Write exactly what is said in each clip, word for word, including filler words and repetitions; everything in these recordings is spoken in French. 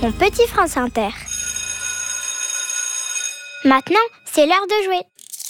mon petit France Inter. Maintenant, c'est l'heure de jouer.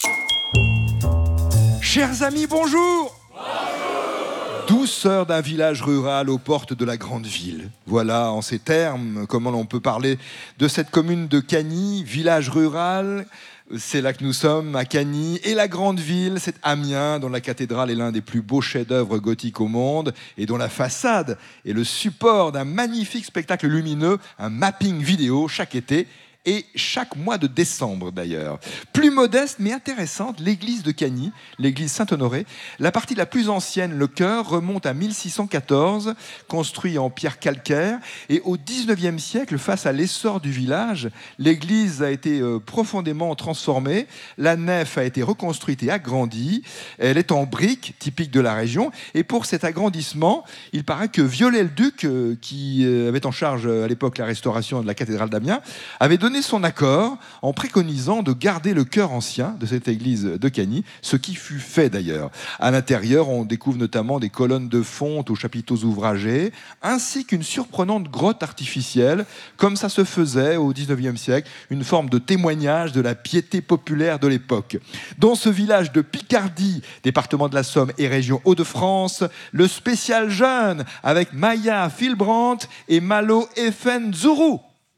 Chers amis, bonjour. Bonjour. Douceur d'un village rural aux portes de la grande ville. Voilà, en ces termes, comment on peut parler de cette commune de Cagny, village rural. C'est là que nous sommes, à Cagny. Et la grande ville, c'est Amiens, dont la cathédrale est l'un des plus beaux chefs-d'œuvre gothiques au monde et dont la façade est le support d'un magnifique spectacle lumineux, un mapping vidéo chaque été et chaque mois de décembre d'ailleurs. Plus modeste mais intéressante, l'église de Cagny, l'église Saint-Honoré. La partie la plus ancienne, le chœur, remonte à mille six cent quatorze, construit en pierre calcaire. Et au dix-neuvième siècle, face à l'essor du village, l'église a été euh, profondément transformée. La nef a été reconstruite et agrandie. Elle est en briques, typique de la région. Et pour cet agrandissement, il paraît que Viollet-le-Duc, euh, qui euh, avait en charge euh, à l'époque la restauration de la cathédrale d'Amiens, avait donné son accord en préconisant de garder le chœur ancien de cette église de Cagny, ce qui fut fait d'ailleurs. À l'intérieur, on découvre notamment des colonnes de fonte aux chapiteaux ouvragés, ainsi qu'une surprenante grotte artificielle, comme ça se faisait au dix-neuvième siècle, une forme de témoignage de la piété populaire de l'époque. Dans ce village de Picardie, département de la Somme et région Hauts-de-France, le spécial jeune avec Maya Filbrandt et Malo Effenzourou.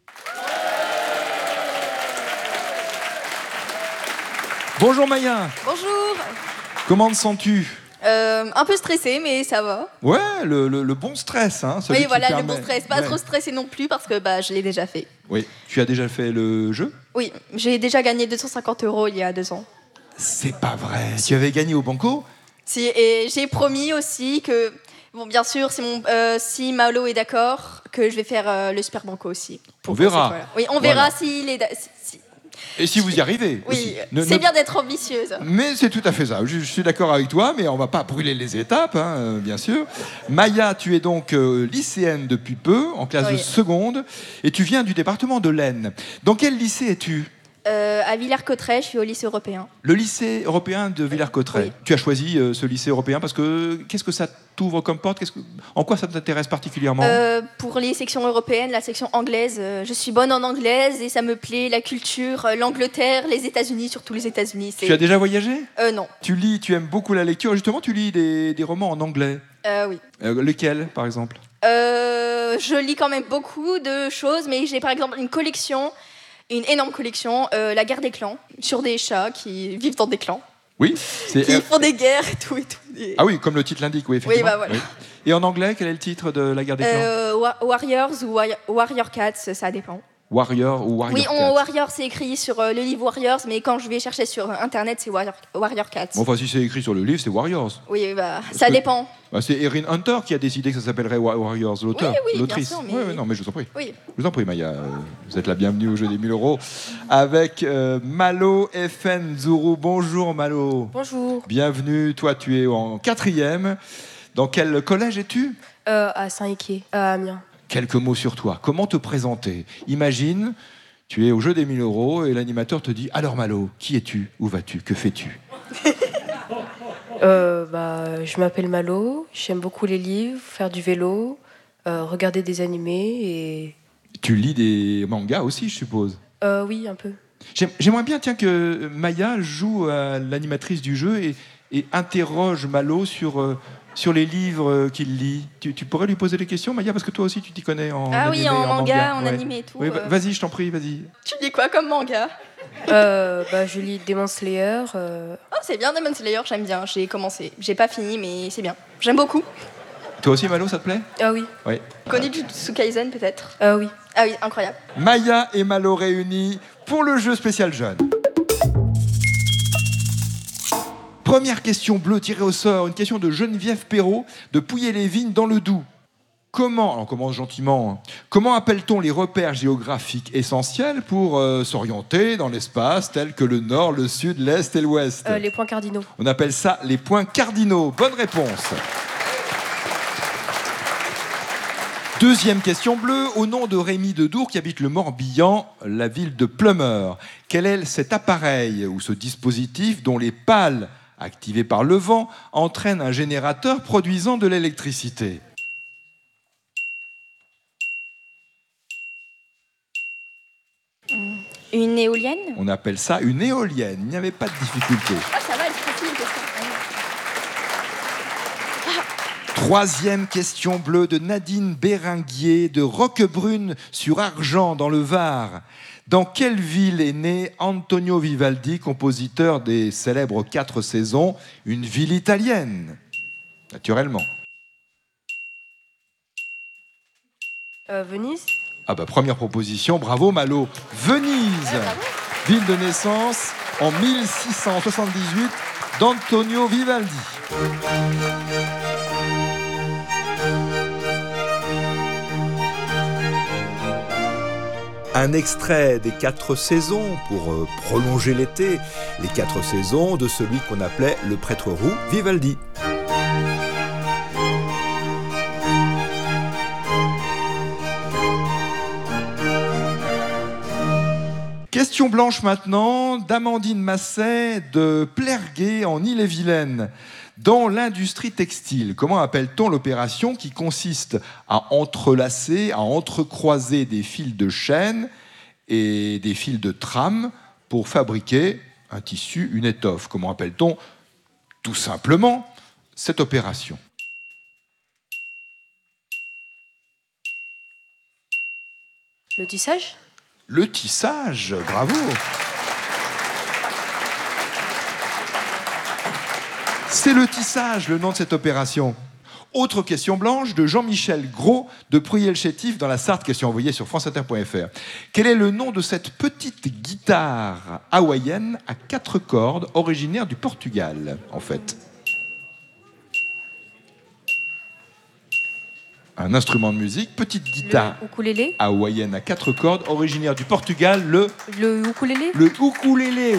Bonjour Maya. Bonjour. Comment te sens-tu ? euh, Un peu stressée, mais ça va. Ouais, le, le, le bon stress. Hein, oui, qui voilà, permet... le bon stress. Pas ouais. trop stressé non plus, parce que bah, je l'ai déjà fait. Oui, tu as déjà fait le jeu ? Oui, j'ai déjà gagné deux cent cinquante euros il y a deux ans. C'est pas vrai. Tu avais gagné au banco ? Si, et j'ai promis aussi que, bon, bien sûr, si, mon, euh, si Malo est d'accord, que je vais faire euh, le super banco aussi. On verra. Oui, on verra voilà. s'il est... Si, si, Et si vous y arrivez. Oui, ne, c'est ne... bien d'être ambitieuse. Mais c'est tout à fait ça. Je, je suis d'accord avec toi, mais on ne va pas brûler les étapes, hein, euh, bien sûr. Maya, tu es donc euh, lycéenne depuis peu, en classe oui. de seconde, et tu viens du département de l'Aisne. Dans quel lycée es-tu ? euh, À Villers-Cotterêts, je suis au lycée européen. Le lycée européen de Villers-Cotterêts. Oui. Tu as choisi euh, ce lycée européen parce que qu'est-ce que ça t'ouvre comme porte ? Qu'est-ce que... En quoi ça t'intéresse particulièrement ? euh, Pour les sections européennes, la section anglaise, euh, je suis bonne en anglaise et ça me plaît, la culture, euh, l'Angleterre, les États-Unis, surtout les États-Unis. C'est... Tu as déjà voyagé ? euh, Non. Tu lis, tu aimes beaucoup la lecture. Justement, tu lis des, des romans en anglais. euh, Oui. Euh, lesquels, par exemple ? euh, Je lis quand même beaucoup de choses, mais j'ai par exemple une collection, une énorme collection, euh, La guerre des clans, sur des chats qui vivent dans des clans. Oui, c'est... Qui font des guerres et tout et tout. Et... Ah oui, comme le titre l'indique, oui, effectivement. Oui, bah voilà. Oui. Et en anglais, quel est le titre de La guerre des clans ? euh, wa- Warriors ou wa- Warrior Cats, ça dépend. Warrior ou Warrior Oui, Cats ? Oui, Warrior, c'est écrit sur euh, le livre Warriors, mais quand je vais chercher sur Internet, c'est Warrior, Warrior Cats. Bon, enfin, si c'est écrit sur le livre, c'est Warriors. Oui, bah, ça dépend. Bah, c'est Erin Hunter qui a décidé que ça s'appellerait Warriors, l'auteur, oui, oui, l'autrice. Bien sûr, mais... Oui, oui, non, mais je vous en prie. Oui. Je vous en prie, Maya. Vous êtes la bienvenue au jeu des mille euros avec euh, Malo Effenzourou. Bonjour, Malo. Bonjour. Bienvenue. Toi, tu es en quatrième. Dans quel collège es-tu ? euh, À Saint-Étienne, à Amiens. Quelques mots sur toi. Comment te présenter ? Imagine, tu es au jeu des mille euros et l'animateur te dit « Alors Malo, qui es-tu ? Où vas-tu ? Que fais-tu » euh, bah, Je m'appelle Malo, j'aime beaucoup les livres, faire du vélo, euh, regarder des animés et... Tu lis des mangas aussi, je suppose ? euh, Oui, un peu. J'aimerais bien tiens, que Maya joue à l'animatrice du jeu et, et interroge Malo sur... Euh, sur les livres qu'il lit. Tu, tu pourrais lui poser des questions, Maya, parce que toi aussi, tu t'y connais en Ah animé, oui, en, en manga, manga, en ouais. animé et tout. Oui, euh... Vas-y, je t'en prie, vas-y. Tu lis quoi comme manga ? euh, bah, Je lis Demon Slayer. Euh... Oh, c'est bien Demon Slayer, j'aime bien. J'ai commencé. J'ai pas fini, mais c'est bien. J'aime beaucoup. Toi aussi, Malo, ça te plaît ? Ah oui. Oui. Connu Jujutsu Kaisen, peut-être ? Ah oui. Ah oui, incroyable. Maya et Malo réunis pour le jeu spécial jeune. Première question bleue tirée au sort, une question de Geneviève Perrault de Pouilly-les-Vignes dans le Doubs. Comment, alors on commence gentiment, hein, comment appelle-t-on les repères géographiques essentiels pour euh, s'orienter dans l'espace tels que le nord, le sud, l'est et l'ouest ? euh, Les points cardinaux. On appelle ça les points cardinaux. Bonne réponse. Deuxième question bleue, au nom de Rémi Dedour qui habite le Morbihan, la ville de Plumeur. Quel est cet appareil ou ce dispositif dont les pales activées par le vent entraînent un générateur produisant de l'électricité ? Une éolienne? On appelle ça une éolienne. Il n'y avait pas de difficulté. Ah, ça va, elle est facile, une question. Troisième question bleue de Nadine Béringuier de Roquebrune sur Argent dans le Var. Dans quelle ville est né Antonio Vivaldi, compositeur des célèbres Quatre Saisons, une ville italienne? Naturellement. Euh, Venise. Ah bah première proposition, bravo Malo. Venise, ville de naissance en mille six cent soixante-dix-huit d'Antonio Vivaldi. Un extrait des Quatre Saisons pour euh, prolonger l'été, les Quatre Saisons de celui qu'on appelait le prêtre roux Vivaldi. Question blanche maintenant d'Amandine Masset de Plerguet en Ille-et-Vilaine. Dans l'industrie textile, comment appelle-t-on l'opération qui consiste à entrelacer, à entrecroiser des fils de chaîne et des fils de trame pour fabriquer un tissu, une étoffe? Comment appelle-t-on tout simplement cette opération? Le tissage. Le tissage, bravo. C'est le tissage, le nom de cette opération. Autre question blanche de Jean-Michel Gros de Pruyé-le-Chétif dans la Sarthe, question envoyée sur franceinter point f r. Quel est le nom de cette petite guitare hawaïenne à quatre cordes originaire du Portugal, en fait? Un instrument de musique, petite guitare Le ukulélé. hawaïenne à quatre cordes originaire du Portugal, le... Le ukulélé. Le ukulélé.